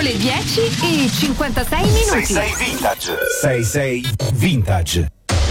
le 10:56. 66 Vintage. 66 Vintage.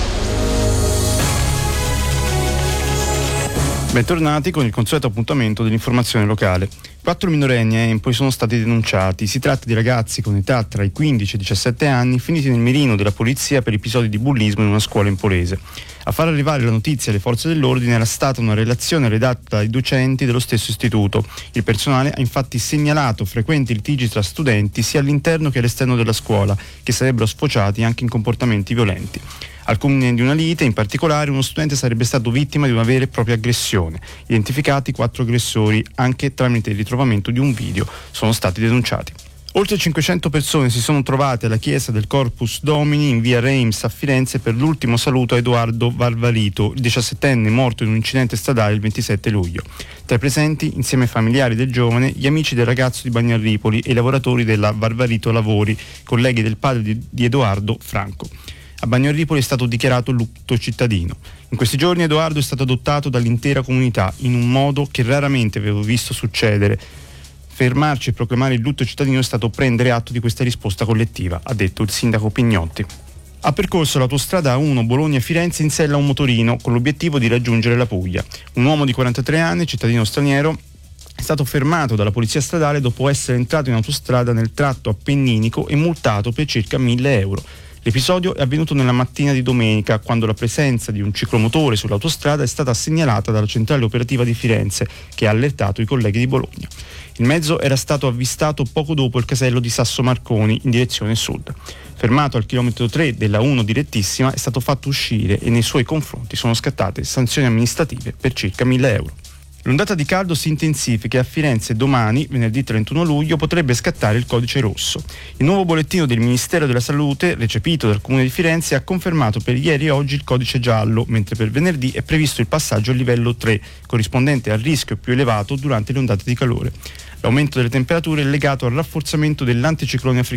Bentornati con il consueto appuntamento dell'informazione locale. 4 minorenni a Empoli sono stati denunciati. Si tratta di ragazzi con età tra i 15 e i 17 anni finiti nel mirino della polizia per episodi di bullismo in una scuola empolese. A far arrivare la notizia alle forze dell'ordine era stata una relazione redatta dai docenti dello stesso istituto. Il personale ha infatti segnalato frequenti litigi tra studenti sia all'interno che all'esterno della scuola, che sarebbero sfociati anche in comportamenti violenti. Al culmine di una lite, in particolare, uno studente sarebbe stato vittima di una vera e propria aggressione. Identificati 4 aggressori, anche tramite il ritrovamento di un video, sono stati denunciati. Oltre 500 persone si sono trovate alla chiesa del Corpus Domini in via Reims a Firenze per l'ultimo saluto a Edoardo Varvarito, il 17enne morto in un incidente stradale il 27 luglio. Tra i presenti, insieme ai familiari del giovane, gli amici del ragazzo di Bagnarripoli e i lavoratori della Varvarito Lavori, colleghi del padre di Edoardo, Franco. A Bagnarripoli è stato dichiarato lutto cittadino. In questi giorni Edoardo è stato adottato dall'intera comunità in un modo che raramente avevo visto succedere. Fermarci e proclamare il lutto cittadino è stato prendere atto di questa risposta collettiva, ha detto il sindaco Pignotti. Ha percorso l'autostrada A1 Bologna-Firenze in sella a un motorino con l'obiettivo di raggiungere la Puglia. Un uomo di 43 anni, cittadino straniero, è stato fermato dalla polizia stradale dopo essere entrato in autostrada nel tratto appenninico e multato per circa 1.000 euro. L'episodio è avvenuto nella mattina di domenica, quando la presenza di un ciclomotore sull'autostrada è stata segnalata dalla centrale operativa di Firenze, che ha allertato i colleghi di Bologna. Il mezzo era stato avvistato poco dopo il casello di Sasso Marconi in direzione sud. Fermato al chilometro 3 della 1 direttissima, è stato fatto uscire e nei suoi confronti sono scattate sanzioni amministrative per circa 1.000 euro. L'ondata di caldo si intensifica e a Firenze domani, venerdì 31 luglio, potrebbe scattare il codice rosso. Il nuovo bollettino del Ministero della Salute, recepito dal Comune di Firenze, ha confermato per ieri e oggi il codice giallo, mentre per venerdì è previsto il passaggio al livello 3, corrispondente al rischio più elevato durante le ondate di calore. L'aumento delle temperature è legato al rafforzamento dell'anticiclone africano